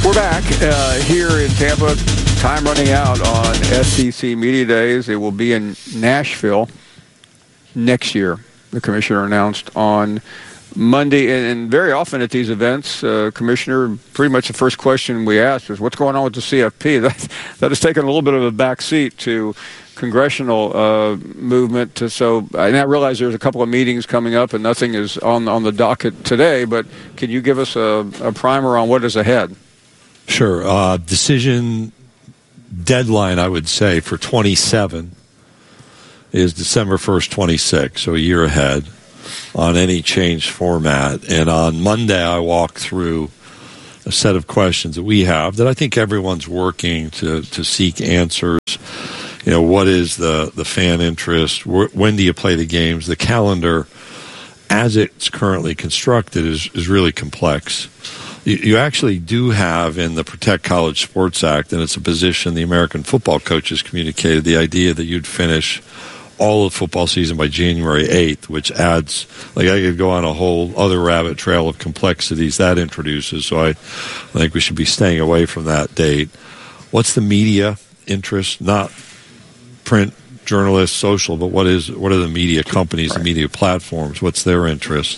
We're back here in Tampa. Time running out on SEC Media Days. It will be in Nashville next year. The commissioner announced on Monday. And very often at these events, Commissioner, pretty much the first question we ask is, what's going on with the CFP? That has taken a little bit of a back seat to congressional movement. So I now realize there's a couple of meetings coming up and nothing is on the docket today. But can you give us a primer on what is ahead? Sure. Decision deadline, I would say, for 27 is December 1st, 26, so a year ahead on any changed format. And on Monday, I walk through a set of questions that we have that I think everyone's working to seek answers. You know, what is the fan interest? When do you play the games? The calendar, as it's currently constructed, is really complex. You actually do have in the Protect College Sports Act, and it's a position the American football coaches communicated, the idea that you'd finish all of football season by January 8th, which adds, like I could go on a whole other rabbit trail of complexities that introduces. So I think we should be staying away from that date. What's the media interest? Not print, journalists, social, but what are the media companies, the media platforms? What's their interest?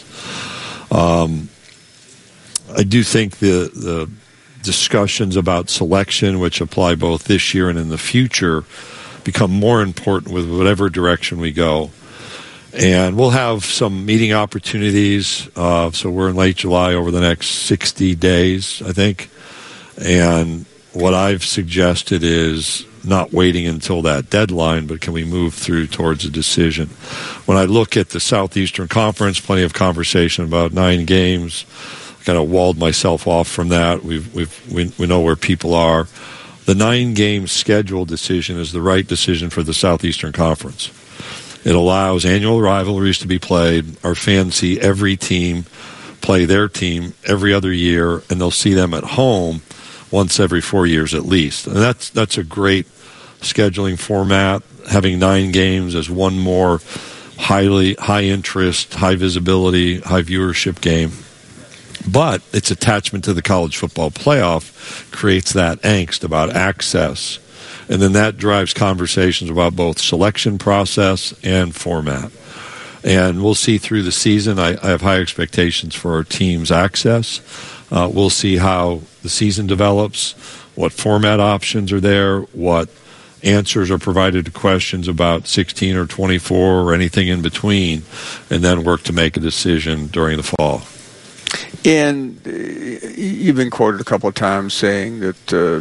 I do think the discussions about selection, which apply both this year and in the future, become more important with whatever direction we go. And we'll have some meeting opportunities. So we're in late July over the next 60 days, I think. And what I've suggested is not waiting until that deadline, but can we move through towards a decision? When I look at the Southeastern Conference, plenty of conversation about 9 games. Kind of walled myself off from that. We know where people are. The 9-game schedule decision is the right decision for the Southeastern Conference. It allows annual rivalries to be played. Our fans see every team play their team every other year, and they'll see them at home once every 4 years at least. And that's a great scheduling format. Having 9 games as one more high interest, high visibility, high viewership game. But its attachment to the college football playoff creates that angst about access. And then that drives conversations about both selection process and format. And we'll see through the season. I have high expectations for our team's access. We'll see how the season develops, what format options are there, what answers are provided to questions about 16 or 24 or anything in between, and then work to make a decision during the fall. And you've been quoted a couple of times saying that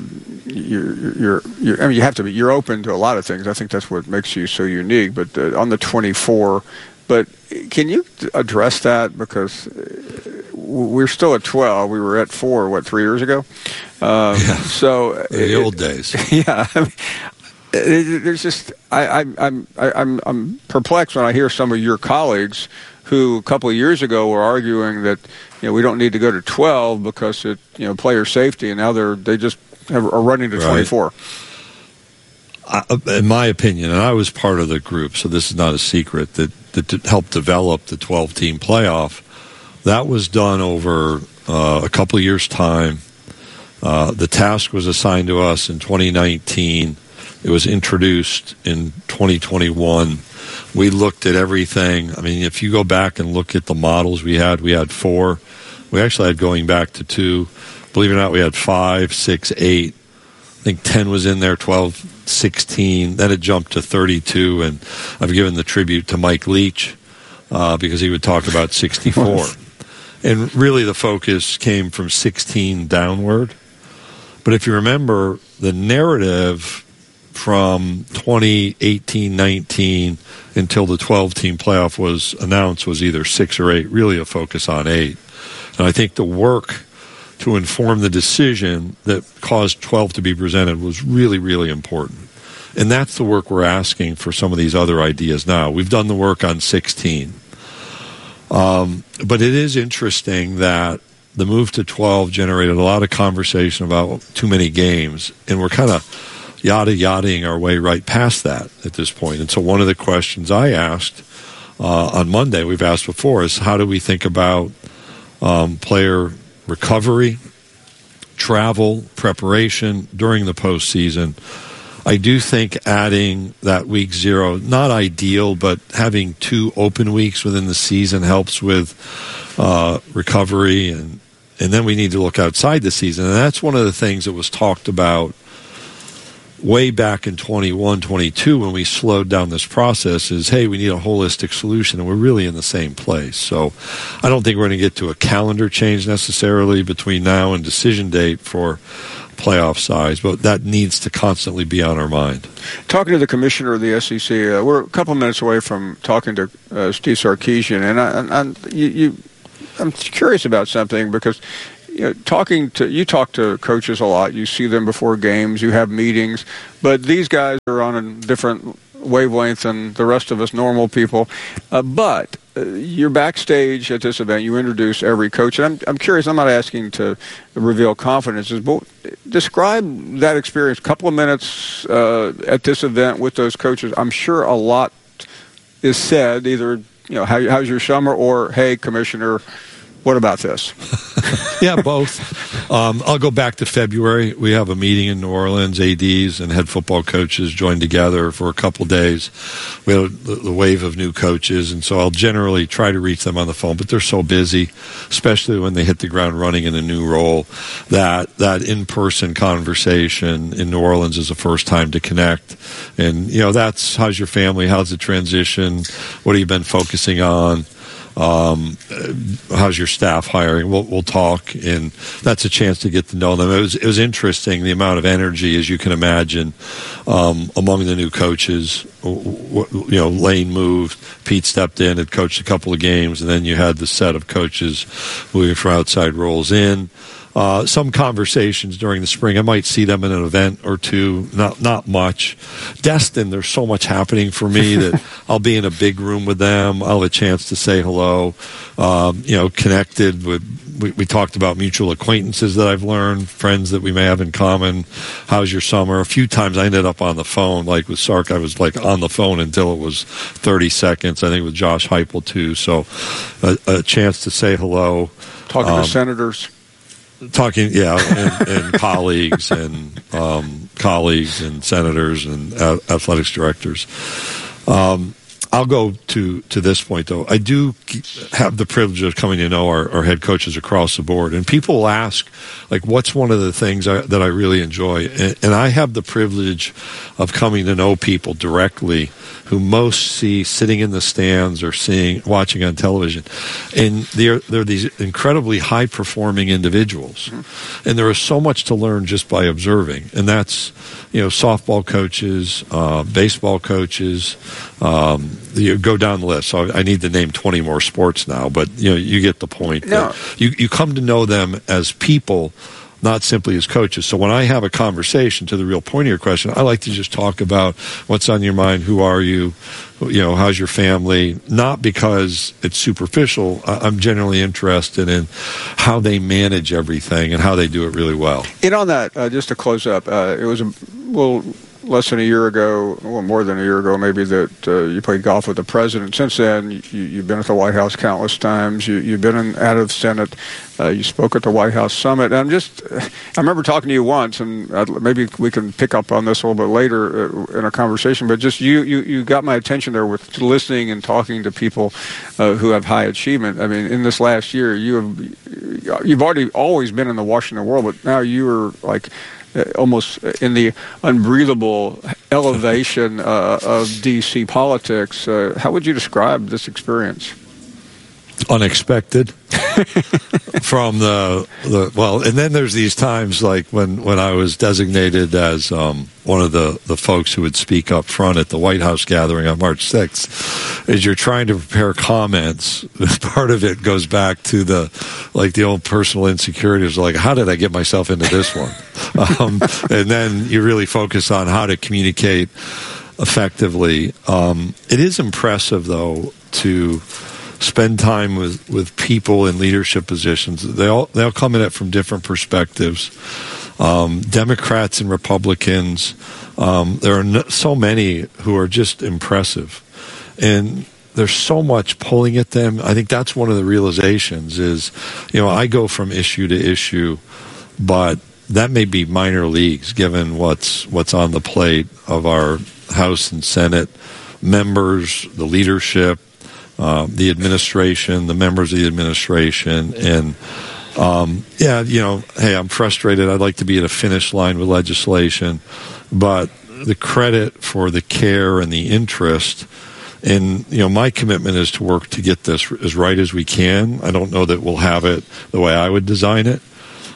you're open to a lot of things. I think that's what makes you so unique. But on the 24, but can you address that? Because we're still at 12. We were at 4, 3 years ago? Yeah. So the old days. Yeah. There's just I'm perplexed when I hear some of your colleagues who a couple of years ago were arguing that we don't need to go to 12 because it player safety, and now they just are running to 24. In my opinion, and I was part of the group, so this is not a secret, that helped develop the 12-team playoff. That was done over a couple of years' time. The task was assigned to us in 2019. It was introduced in 2021. We looked at everything. I mean, if you go back and look at the models we had 4. We actually had going back to 2. Believe it or not, we had 5, 6, 8. I think 10 was in there, 12, 16. Then it jumped to 32. And I've given the tribute to Mike Leach because he would talk about 64. And really the focus came from 16 downward. But if you remember, the narrative from 2018-19 until the 12-team playoff was announced was either 6 or 8, really a focus on 8. And I think the work to inform the decision that caused 12 to be presented was really, really important. And that's the work we're asking for some of these other ideas now. We've done the work on 16. But it is interesting that the move to 12 generated a lot of conversation about too many games, and we're kind of yada-yadaing our way right past that at this point. And so one of the questions I asked on Monday, we've asked before, is how do we think about player recovery, travel, preparation during the postseason. I do think adding that week 0, not ideal, but having 2 open weeks within the season helps with recovery, and then we need to look outside the season. And that's one of the things that was talked about way back in 21, 22 when we slowed down this process is, hey, we need a holistic solution, and we're really in the same place. So I don't think we're going to get to a calendar change necessarily between now and decision date for playoff size, but that needs to constantly be on our mind. Talking to the commissioner of the SEC, we're a couple minutes away from talking to Steve Sarkisian, and I'm curious about something because you talk to coaches a lot. You see them before games. You have meetings, but these guys are on a different wavelength than the rest of us normal people. But you're backstage at this event. You introduce every coach. And I'm curious. I'm not asking to reveal confidences, but describe that experience. A couple of minutes at this event with those coaches. I'm sure a lot is said. Either how's your summer, or hey, Commissioner, what about this? Yeah, both. I'll go back to February. We have a meeting in New Orleans. ADs and head football coaches joined together for a couple days. We had the wave of new coaches, and so I'll generally try to reach them on the phone, but they're so busy, especially when they hit the ground running in a new role, that in-person conversation in New Orleans is the first time to connect. And, that's how's your family? How's the transition? What have you been focusing on? How's your staff hiring? We'll talk, and that's a chance to get to know them. It was interesting, the amount of energy, as you can imagine, among the new coaches. Lane moved, Pete stepped in, had coached a couple of games, and then you had the set of coaches moving from outside roles in. Some conversations during the spring. I might see them in an event or two, not much. Destin, there's so much happening for me that I'll be in a big room with them. I'll have a chance to say hello. Connected with. We talked about mutual acquaintances that I've learned, friends that we may have in common. How's your summer? A few times I ended up on the phone, like with Sark, I was like on the phone until it was 30 seconds. I think with Josh Heupel too. So a chance to say hello. Talking to senators. And colleagues and senators and athletics directors. I'll go to this point, though. I do have the privilege of coming to know our head coaches across the board. And people will ask, what's one of the things that I really enjoy? And I have the privilege of coming to know people directly who most see sitting in the stands or watching on television. And they're these incredibly high-performing individuals. Mm-hmm. And there is so much to learn just by observing. And that's, softball coaches, baseball coaches, you go down the list. So I need to name 20 more sports now, but you get the point. No. You come to know them as people, not simply as coaches. So when I have a conversation, to the real point of your question, I like to just talk about what's on your mind, who are you, how's your family, not because it's superficial. I'm generally interested in how they manage everything and how they do it really well. And on that, just to close up, it was a little less than a year ago, well, more than a year ago maybe, that you played golf with the president. Since then, you've been at the White House countless times. You've been out of the Senate. You spoke at the White House Summit. And I remember talking to you once, and maybe we can pick up on this a little bit later in a conversation, but just you got my attention there with listening and talking to people who have high achievement. I mean, in this last year, you've already always been in the Washington world, but now you are almost in the unbreathable elevation of D.C. politics. How would you describe this experience? Unexpected. From and then there's these times like when I was designated as one of the folks who would speak up front at the White House gathering on March 6th, as you're trying to prepare comments, part of it goes back to the old personal insecurities, like, how did I get myself into this one? And then you really focus on how to communicate effectively. It is impressive, though, to spend time with people in leadership positions. They'll come at it from different perspectives. Democrats and Republicans, there are so many who are just impressive. And there's so much pulling at them. I think that's one of the realizations is, I go from issue to issue but that may be minor leagues given what's on the plate of our House and Senate members, the leadership, the administration, the members of the administration, and hey, I'm frustrated. I'd like to be at a finish line with legislation, but the credit for the care and the interest, and my commitment is to work to get this as right as we can. I don't know that we'll have it the way I would design it,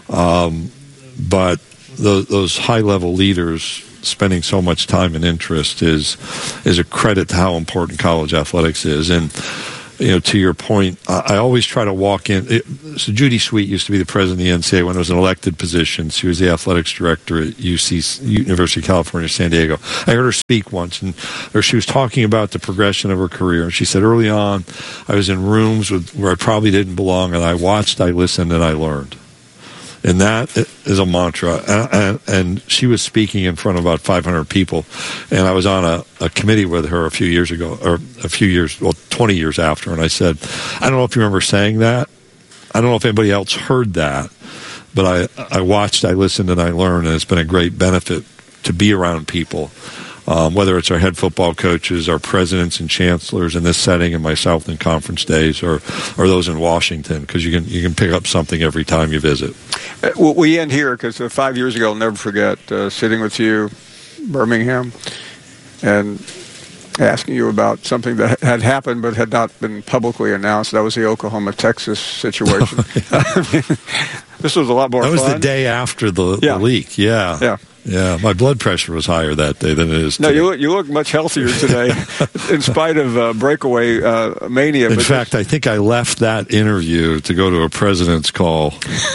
but those high-level leaders spending so much time and interest is a credit to how important college athletics is. And to your point, I always try to walk in. So Judy Sweet used to be the president of the NCAA when it was an elected position. She was the athletics director at University of California, San Diego. I heard her speak once, and she was talking about the progression of her career. And she said, early on, I was in rooms where I probably didn't belong, and I watched, I listened, and I learned. And that is a mantra. And she was speaking in front of about 500 people. And I was on a committee with her a few years ago, 20 years after. And I said, I don't know if you remember saying that. I don't know if anybody else heard that. But I watched, I listened, and I learned. And it's been a great benefit to be around people. Whether it's our head football coaches, our presidents and chancellors in this setting in my Southland Conference days, or those in Washington, because you can pick up something every time you visit. We end here because 5 years ago, I'll never forget sitting with you, Birmingham, and asking you about something that had happened but had not been publicly announced. That was the Oklahoma-Texas situation. This was a lot more fun. That was the day after the leak. Yeah, my blood pressure was higher that day than it is today. No, you look much healthier today, in spite of breakaway mania. In fact, I think I left that interview to go to a president's call.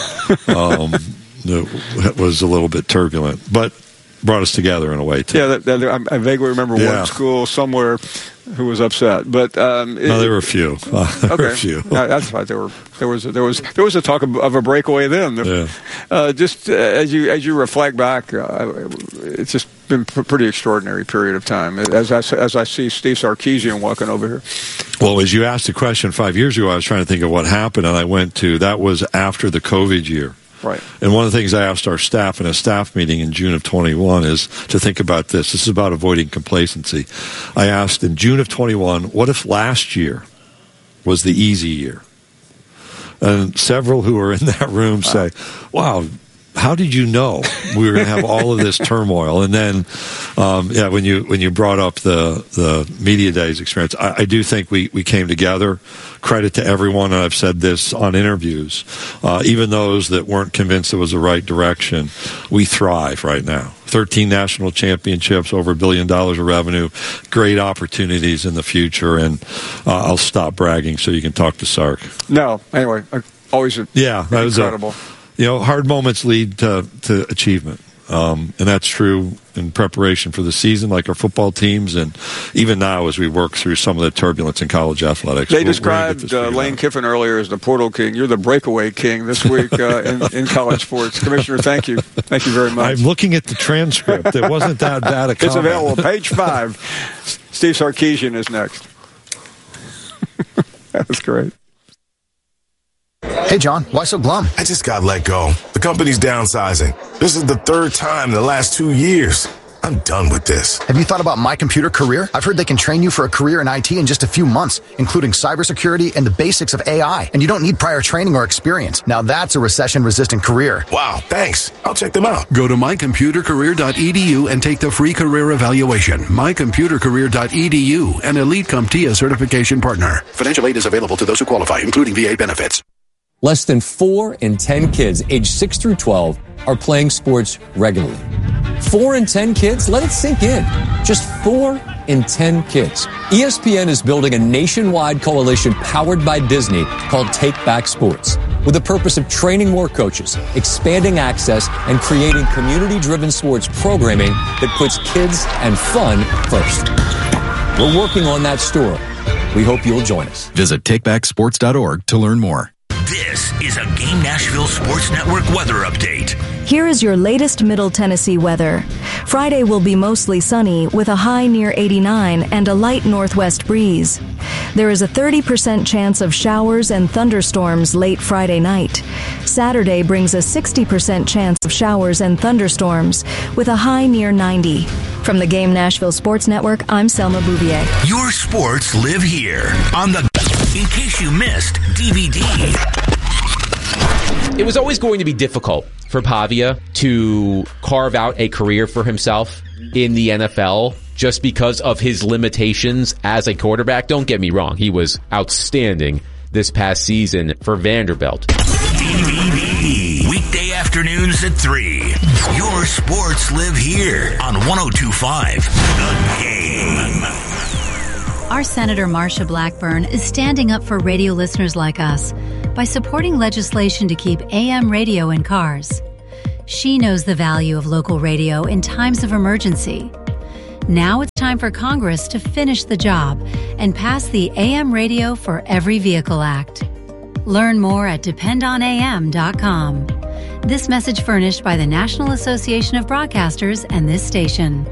That was a little bit turbulent, but brought us together in a way, too. Yeah, I vaguely remember one school somewhere who was upset, but no, there were a few. That's right. There was a talk of a breakaway then. Just as you reflect back, it's just been a pretty extraordinary period of time. As I see Steve Sarkisian walking over here. Well, as you asked the question 5 years ago, I was trying to think of what happened, and I went to that was after the COVID year. Right. And one of the things I asked our staff in a staff meeting in June of 21 is to think about this. This is about avoiding complacency. I asked in June of 21, what if last year was the easy year? And several who were in that room say, wow, how did you know we were going to have all of this turmoil? And then, when you brought up the Media Days experience, I do think we came together. Credit to everyone, and I've said this on interviews, even those that weren't convinced it was the right direction, we thrive right now. 13 national championships, over $1 billion of revenue, great opportunities in the future, and I'll stop bragging so you can talk to Sark. No, anyway, always incredible. Hard moments lead to achievement. And that's true in preparation for the season, like our football teams, and even now as we work through some of the turbulence in college athletics. They described Lane Kiffin earlier as the portal king. You're the breakaway king this week in college sports. Commissioner, thank you. Thank you very much. I'm looking at the transcript. It wasn't that bad a comment. It's available, page 5. Steve Sarkisian is next. That was great. Hey, John, why so glum? I just got let go. The company's downsizing. This is the third time in the last 2 years. I'm done with this. Have you thought about My Computer Career? I've heard they can train you for a career in IT in just a few months, including cybersecurity and the basics of AI. And you don't need prior training or experience. Now that's a recession-resistant career. Wow, thanks. I'll check them out. Go to mycomputercareer.edu and take the free career evaluation. Mycomputercareer.edu, an Elite CompTIA certification partner. Financial aid is available to those who qualify, including VA benefits. Less than 4 in 10 kids aged 6 through 12 are playing sports regularly. 4 in 10 kids? Let it sink in. Just 4 in 10 kids. ESPN is building a nationwide coalition powered by Disney called Take Back Sports, with the purpose of training more coaches, expanding access, and creating community-driven sports programming that puts kids and fun first. We're working on that story. We hope you'll join us. Visit takebacksports.org to learn more. This is a Game Nashville Sports Network weather update. Here is your latest Middle Tennessee weather. Friday will be mostly sunny with a high near 89 and a light northwest breeze. There is a 30% chance of showers and thunderstorms late Friday night. Saturday brings a 60% chance of showers and thunderstorms with a high near 90. From the Game Nashville Sports Network, I'm Selma Bouvier. Your sports live here on the In Case You Missed DVD. It was always going to be difficult for Pavia to carve out a career for himself in the NFL just because of his limitations as a quarterback. Don't get me wrong. He was outstanding this past season for Vanderbilt. DVD. Weekday afternoons at 3. Your sports live here on 102.5 The Game. Our Senator Marsha Blackburn is standing up for radio listeners like us by supporting legislation to keep AM radio in cars. She knows the value of local radio in times of emergency. Now it's time for Congress to finish the job and pass the AM Radio for Every Vehicle Act. Learn more at dependonam.com. This message furnished by the National Association of Broadcasters and this station.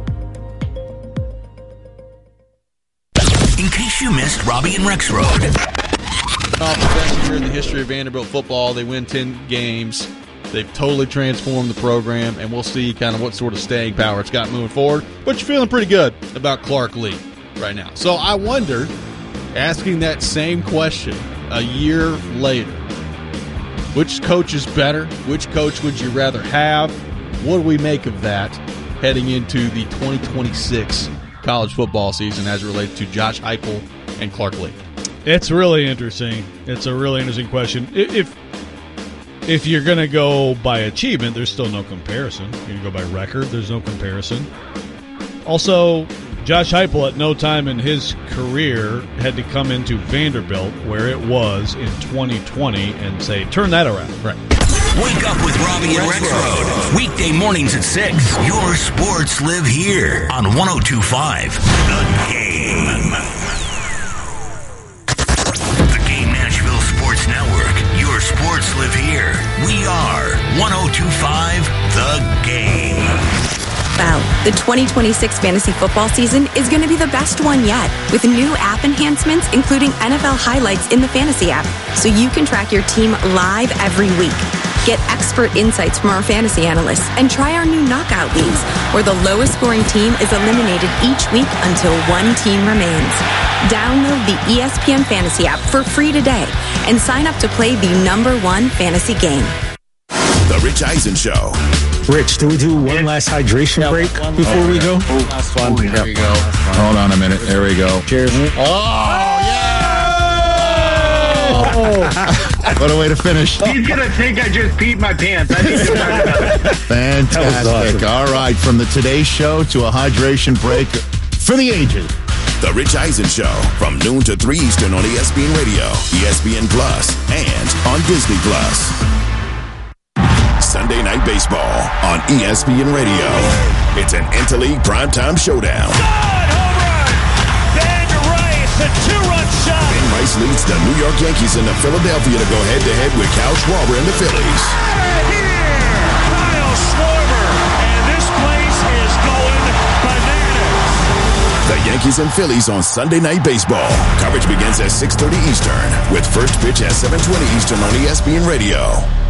In case you missed Robbie and Rex Road. Off the best year in the history of Vanderbilt football. They win 10 games. They've totally transformed the program, and we'll see kind of what sort of staying power it's got moving forward. But you're feeling pretty good about Clark Lee right now. So I wonder, asking that same question a year later, which coach is better? Which coach would you rather have? What do we make of that heading into the 2026 college football season as it relates to Josh Heupel and Clark Lee? It's really interesting. It's a really interesting question. If you're going to go by achievement, there's still no comparison. You're going to go by record, there's no comparison. Also, Josh Heupel at no time in his career had to come into Vanderbilt where it was in 2020 and say, turn that around. Right. Wake up with Robbie and Rex Road. Weekday mornings at 6. Your sports live here on 102.5 The Game. The Game Nashville Sports Network. Your sports live here. We are 102.5 The Game. Wow, the 2026 fantasy football season is going to be the best one yet, with new app enhancements, including NFL highlights in the fantasy app, so you can track your team live every week. Get expert insights from our fantasy analysts and try our new knockout leagues, where the lowest scoring team is eliminated each week until one team remains. Download the ESPN Fantasy app for free today and sign up to play the #1 fantasy game. The Rich Eisen Show. Rich, do we do one last hydration break before we go? Last one. There you go. Hold on a minute. There we go. Cheers. Oh, yeah! What a way to finish. He's going to think I just peed my pants. I need to talk about it. Fantastic. Awesome. All right, from the Today Show to a hydration break for the ages. The Rich Eisen Show from noon to 3 Eastern on ESPN Radio, ESPN Plus, and on Disney Plus. Sunday Night Baseball on ESPN Radio. It's an interleague primetime showdown. Home run! Ben Rice, a 2-run shot. Ben Rice leads the New York Yankees into Philadelphia to go head-to-head with Kyle Schwarber and the Phillies. Out of here! Kyle Schwarber, and this place is going bananas. The Yankees and Phillies on Sunday Night Baseball. Coverage begins at 6:30 Eastern with first pitch at 7:20 Eastern on ESPN Radio.